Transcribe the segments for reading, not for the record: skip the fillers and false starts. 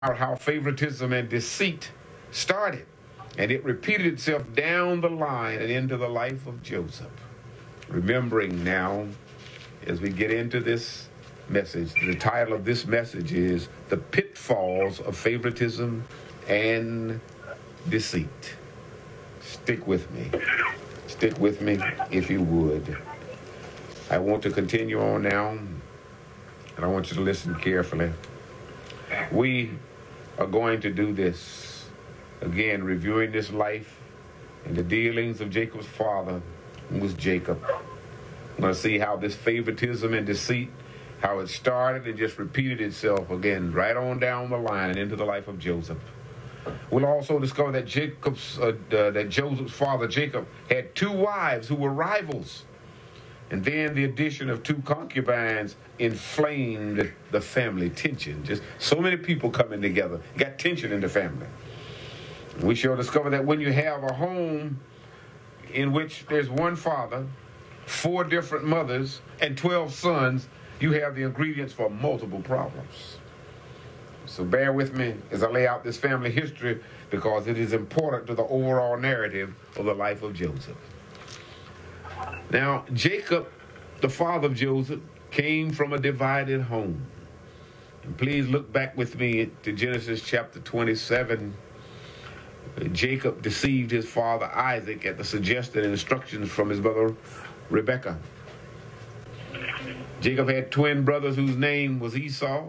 how favoritism and deceit started, and it repeated itself down the line and into the life of Joseph. Remembering now, as we get into this message, the title of this message is The Pitfalls of Favoritism and Deceit. Stick with me. Stick with me if you would. I want to continue on now, and I want you to listen carefully. We are going to do this, again, reviewing this life and the dealings of Jacob's father, who was Jacob. I'm going to see how this favoritism and deceit, how it started and just repeated itself again, right on down the line and into the life of Joseph. We'll also discover that Joseph's father, Jacob, had two wives who were rivals. And then the addition of two concubines inflamed the family tension. Just so many people coming together. You got tension in the family. We shall discover that when you have a home in which there's one father, 4 different mothers, and 12 sons, you have the ingredients for multiple problems. So bear with me as I lay out this family history, because it is important to the overall narrative of the life of Joseph. Now, Jacob, the father of Joseph, came from a divided home. And please look back with me to Genesis chapter 27. Jacob deceived his father Isaac at the suggested instructions from his mother Rebekah. Jacob had twin brothers whose name was Esau,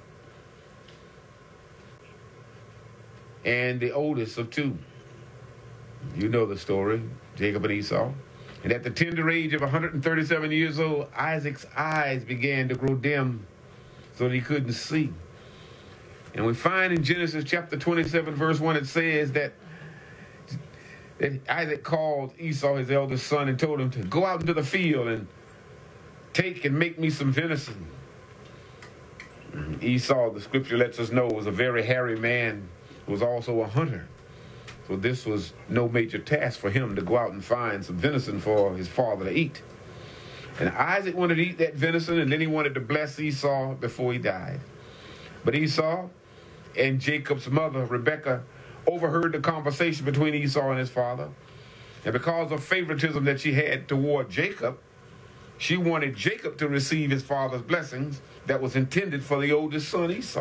and the oldest of 2. You know the story, Jacob and Esau. And at the tender age of 137 years old, Isaac's eyes began to grow dim so that he couldn't see. And we find in Genesis chapter 27, verse 1, it says that Isaac called Esau, his eldest son, and told him to go out into the field and take and make me some venison. Esau, the scripture lets us know, was a very hairy man who was also a hunter. So this was no major task for him to go out and find some venison for his father to eat. And Isaac wanted to eat that venison, and then he wanted to bless Esau before he died. But Esau and Jacob's mother, Rebekah, overheard the conversation between Esau and his father. And because of favoritism that she had toward Jacob, she wanted Jacob to receive his father's blessings that was intended for the oldest son, Esau.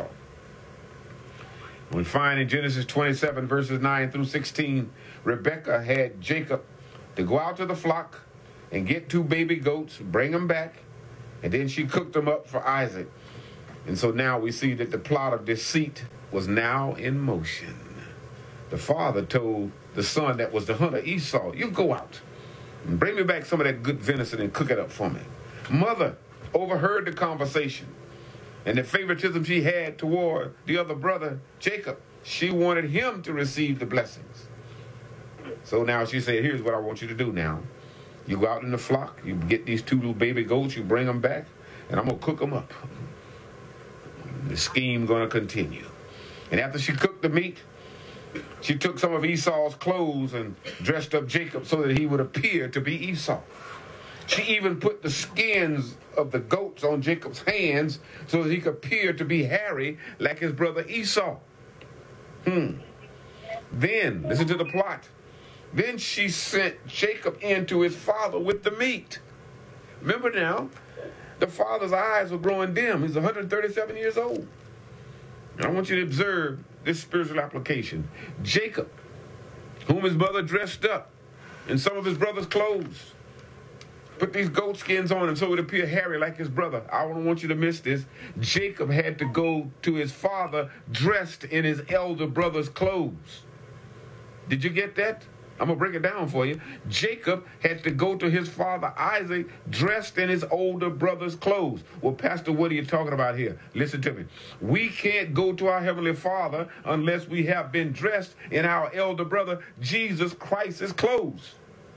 We find in Genesis 27, verses 9 through 16, Rebekah had Jacob to go out to the flock and get 2 baby goats, bring them back, and then she cooked them up for Isaac. And so now we see that the plot of deceit was now in motion. The father told the son that was the hunter, Esau, you go out and bring me back some of that good venison and cook it up for me. Mother overheard the conversation and the favoritism she had toward the other brother, Jacob. She wanted him to receive the blessings. So now she said, here's what I want you to do now. You go out in the flock, you get these 2 little baby goats, you bring them back, and I'm going to cook them up. The scheme going to continue. And after she cooked the meat, she took some of Esau's clothes and dressed up Jacob so that he would appear to be Esau. She even put the skins of the goats on Jacob's hands so that he could appear to be hairy like his brother Esau. Then, listen to the plot. Then she sent Jacob in to his father with the meat. Remember now, the father's eyes were growing dim. He's 137 years old. I want you to observe this spiritual application. Jacob, whom his mother dressed up in some of his brother's clothes, put these goat skins on him so it would appear hairy like his brother. I don't want you to miss this. Jacob had to go to his father dressed in his elder brother's clothes. Did you get that? I'm going to break it down for you. Jacob had to go to his father Isaac dressed in his older brother's clothes. Well, Pastor, what are you talking about here? Listen to me. We can't go to our Heavenly Father unless we have been dressed in our elder brother Jesus Christ's clothes.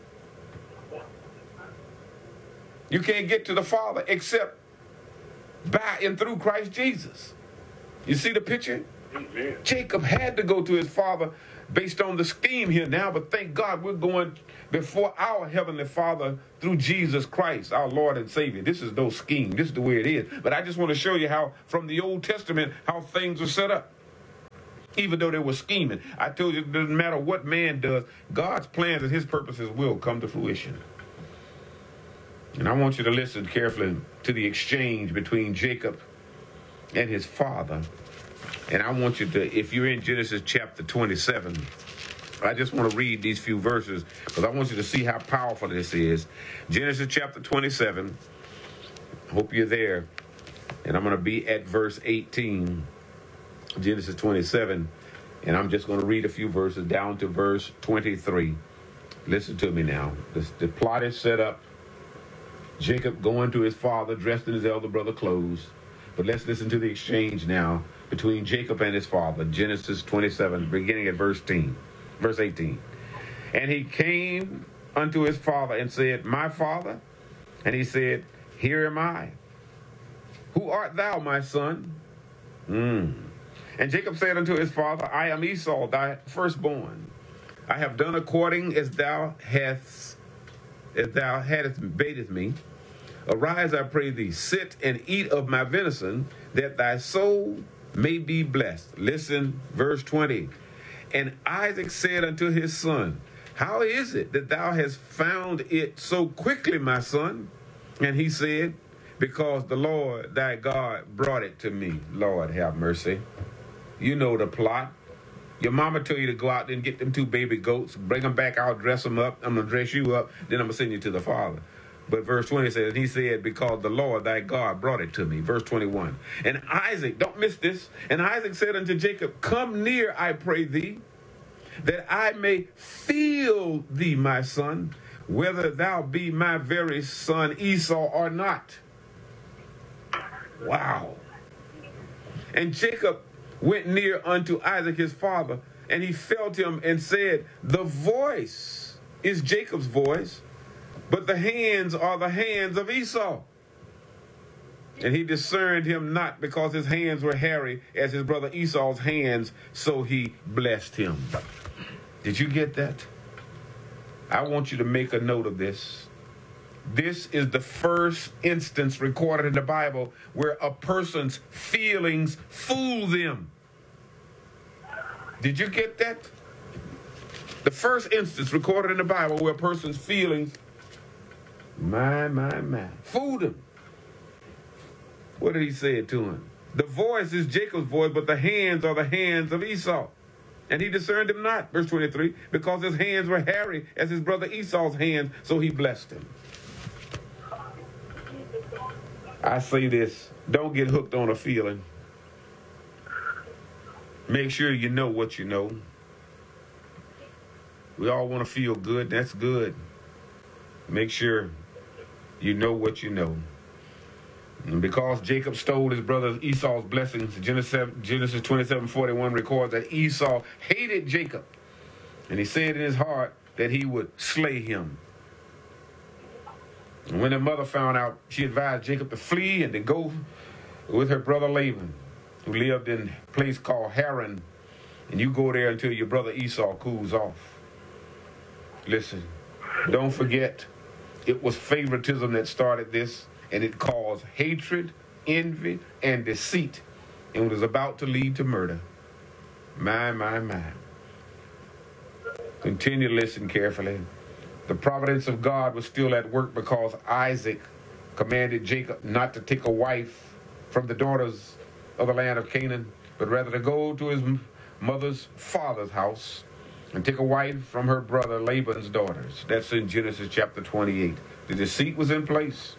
You can't get to the Father except by and through Christ Jesus. You see the picture? Amen. Jacob had to go to his father based on the scheme here now, but thank God we're going before our Heavenly Father through Jesus Christ, our Lord and Savior. This is no scheme. This is the way it is. But I just want to show you how, from the Old Testament, how things are set up. even though they were scheming. I told you, it doesn't matter what man does, God's plans and his purposes will come to fruition. And I want you to listen carefully to the exchange between Jacob and his father. And I want you to, if you're in Genesis chapter 27, I just want to read these few verses because I want you to see how powerful this is. Genesis chapter 27. Hope you're there. And I'm going to be at verse 18. Genesis 27. And I'm just going to read a few verses down to verse 23. Listen to me now. The plot is set up. Jacob going to his father dressed in his elder brother clothes. But let's listen to the exchange now between Jacob and his father. Genesis 27, beginning at verse 18. And he came unto his father and said, My father? And he said, Here am I. Who art thou, my son? And Jacob said unto his father, I am Esau, thy firstborn. I have done according as thou hadst bade me. Arise, I pray thee, sit and eat of my venison, that thy soul may be blessed. Listen, verse 20. And Isaac said unto his son, How is it that thou hast found it so quickly, my son? And he said, Because the Lord thy God brought it to me. Lord, have mercy. You know the plot. Your mama told you to go out and get them 2 baby goats, bring them back, I'll dress them up, I'm going to dress you up, then I'm going to send you to the father. But verse 20 says, he said, because the Lord thy God brought it to me. Verse 21. And Isaac, don't miss this, and Isaac said unto Jacob, Come near, I pray thee, that I may feel thee, my son, whether thou be my very son Esau or not. Wow. And Jacob went near unto Isaac his father, and he felt him and said, The voice is Jacob's voice, but the hands are the hands of Esau. And he discerned him not, because his hands were hairy as his brother Esau's hands, so he blessed him. Did you get that? I want you to make a note of this. This is the first instance recorded in the Bible where a person's feelings fool them. Did you get that? The first instance recorded in the Bible where a person's feelings, fooled him. What did he say to him? The voice is Jacob's voice, but the hands are the hands of Esau. And he discerned him not, verse 23, because his hands were hairy as his brother Esau's hands, so he blessed him. I say this, don't get hooked on a feeling. Make sure you know what you know. We all want to feel good, that's good. Make sure you know what you know. And because Jacob stole his brother Esau's blessings, Genesis 27:41 records that Esau hated Jacob. And he said in his heart that he would slay him. And when the mother found out, she advised Jacob to flee and to go with her brother Laban, who lived in a place called Haran. And you go there until your brother Esau cools off. Listen, don't forget, it was favoritism that started this, and it caused hatred, envy, and deceit, and was about to lead to murder. My. Continue to listen carefully. The providence of God was still at work, because Isaac commanded Jacob not to take a wife from the daughters of the land of Canaan, but rather to go to his mother's father's house and take a wife from her brother Laban's daughters. That's in Genesis chapter 28. The deceit was in place.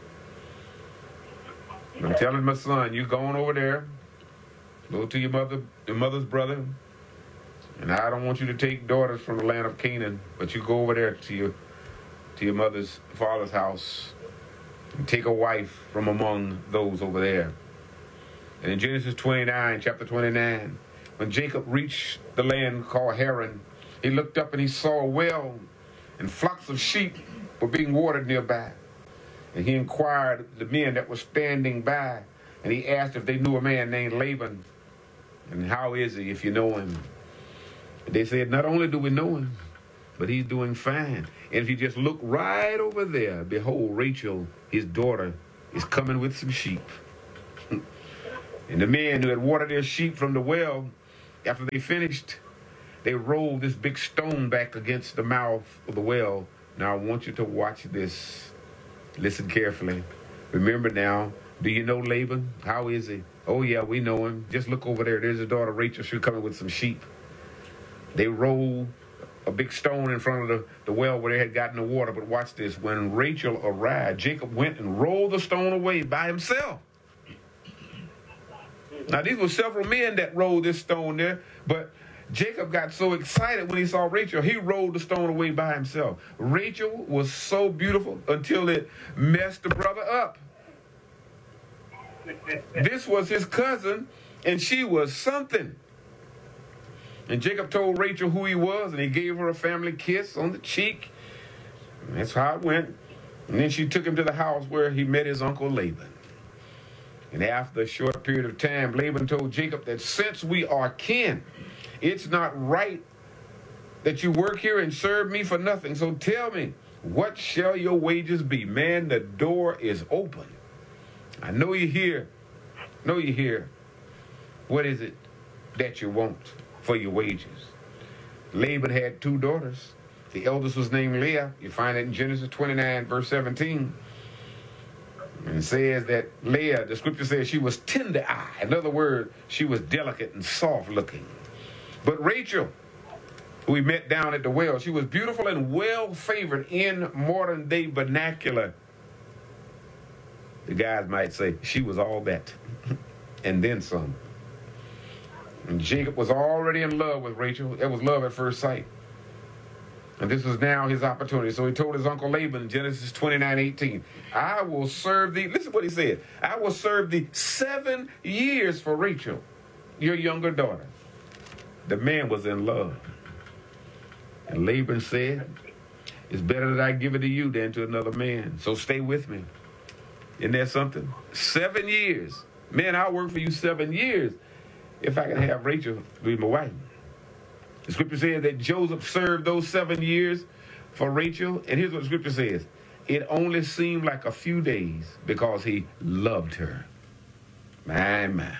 I'm telling my son, you going over there, go to your mother's brother, and I don't want you to take daughters from the land of Canaan, but you go over there to your mother's father's house and take a wife from among those over there. And in Genesis 29, chapter 29, when Jacob reached the land called Haran, he looked up and he saw a well, and flocks of sheep were being watered nearby. And he inquired the men that were standing by, and he asked if they knew a man named Laban, and how is he if you know him. And they said, not only do we know him, but he's doing fine. And if you just look right over there, behold, Rachel, his daughter, is coming with some sheep. And the men who had watered their sheep from the well After they finished, they rolled this big stone back against the mouth of the well. Now I want you to watch this. Listen carefully. Remember now, do you know Laban? How is he? Oh yeah, we know him. Just look over there. There's his daughter Rachel. She's coming with some sheep. They rolled a big stone in front of the well where they had gotten the water. But watch this. When Rachel arrived, Jacob went and rolled the stone away by himself. Now, these were several men that rolled this stone there, but Jacob got so excited when he saw Rachel, he rolled the stone away by himself. Rachel was so beautiful until it messed the brother up. This was his cousin, and she was something. And Jacob told Rachel who he was, and he gave her a family kiss on the cheek. And that's how it went. And then she took him to the house where he met his uncle Laban. And after a short period of time, Laban told Jacob that since we are kin, it's not right that you work here and serve me for nothing. So tell me, what shall your wages be? Man, the door is open. I know you're here. What is it that you want for your wages? Laban had 2 daughters. The eldest was named Leah. You find it in Genesis 29, verse 17. And it says that Leah, the scripture says she was tender-eyed. In other words, she was delicate and soft-looking. But Rachel, who we met down at the well, she was beautiful and well-favored in modern-day vernacular. The guys might say she was all that and then some. And Jacob was already in love with Rachel. It was love at first sight. And this was now his opportunity. So he told his uncle Laban in Genesis 29:18, I will serve thee. Listen what he said. I will serve thee 7 years for Rachel, your younger daughter. The man was in love. And Laban said, it's better that I give it to you than to another man. So stay with me. Isn't that something? 7 years. Man, I'll work for you 7 years if I can have Rachel be my wife. The scripture says that Joseph served those 7 years for Rachel. And here's what the scripture says. It only seemed like a few days because he loved her. My.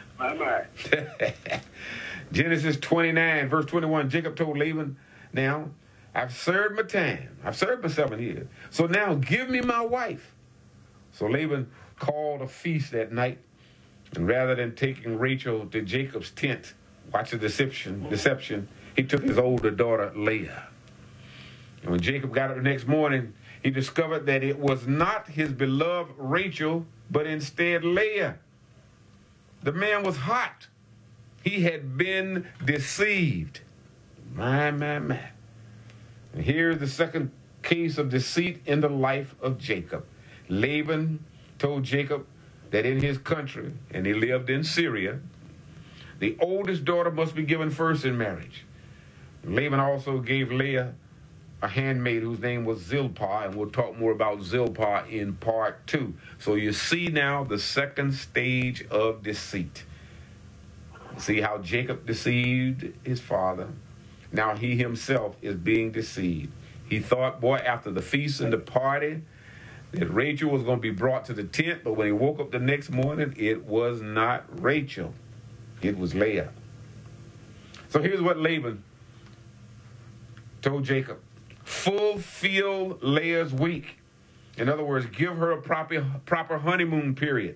Genesis 29, verse 21, Jacob told Laban, now, I've served my time. I've served my 7 years. So now give me my wife. So Laban called a feast that night. And rather than taking Rachel to Jacob's tent, watch the deception, he took his older daughter, Leah. And when Jacob got up the next morning, he discovered that it was not his beloved Rachel, but instead Leah. The man was hot. He had been deceived. My. And here's the second case of deceit in the life of Jacob. Laban told Jacob that in his country, and he lived in Syria, the oldest daughter must be given first in marriage. Laban also gave Leah a handmaid whose name was Zilpah, and we'll talk more about Zilpah in part 2. So you see now the second stage of deceit. See how Jacob deceived his father. Now he himself is being deceived. He thought, boy, after the feast and the party, that Rachel was going to be brought to the tent, but when he woke up the next morning, it was not Rachel. It was Leah. So here's what Laban told Jacob. Fulfill Leah's week. In other words, give her a proper honeymoon period.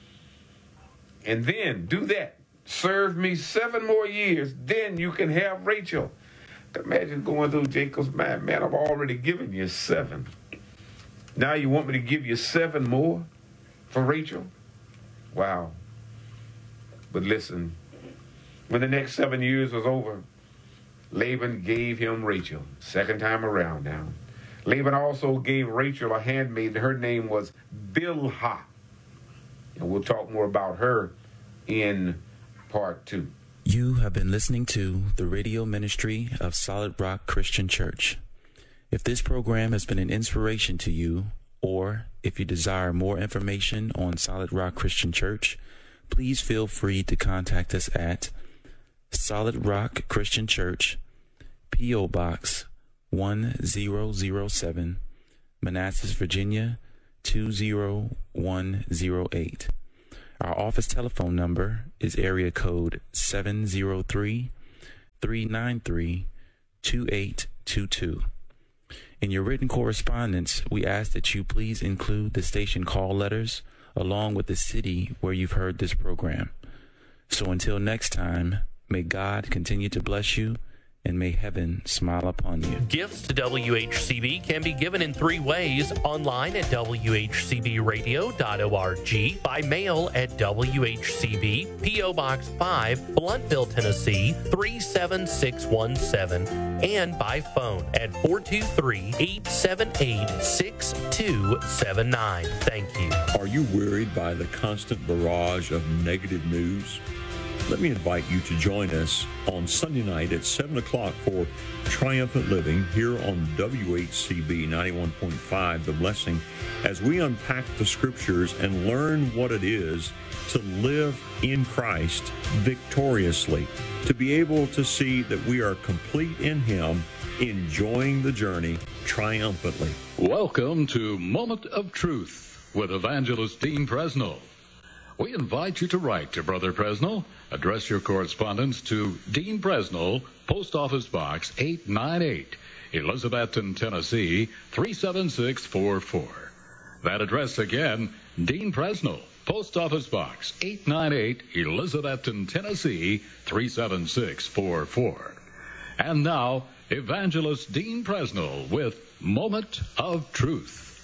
And then do that. Serve me 7 more years, then you can have Rachel. Imagine going through Jacob's mind. Man, I've already given you 7. Now you want me to give you 7 more for Rachel? Wow. But listen, when the next 7 years was over, Laban gave him Rachel. Second time around now. Laban also gave Rachel a handmaid. Her name was Bilhah. And we'll talk more about her in part 2. You have been listening to the radio ministry of Solid Rock Christian Church. If this program has been an inspiration to you, or if you desire more information on Solid Rock Christian Church, please feel free to contact us at Solid Rock Christian Church, P.O. Box 1007, Manassas, Virginia 20108. Our office telephone number is area code 703 888-393-2822. In your written correspondence, we ask that you please include the station call letters along with the city where you've heard this program. So until next time, may God continue to bless you and may heaven smile upon you. Gifts to WHCB can be given in 3 ways: online at WHCBradio.org, by mail at WHCB, P.O. Box 5, Blountville, Tennessee 37617, and by phone at 423-878-6279. Thank you. Are you worried by the constant barrage of negative news? Let me invite you to join us on Sunday night at 7 o'clock for Triumphant Living here on WHCB 91.5, The Blessing, as we unpack the scriptures and learn what it is to live in Christ victoriously, to be able to see that we are complete in Him, enjoying the journey triumphantly. Welcome to Moment of Truth with Evangelist Dean Presnell. We invite you to write to Brother Presnell. Address your correspondence to Dean Presnell, Post Office Box 898, Elizabethton, Tennessee 37644. That address again, Dean Presnell, Post Office Box 898, Elizabethton, Tennessee 37644. And now, Evangelist Dean Presnell with Moment of Truth.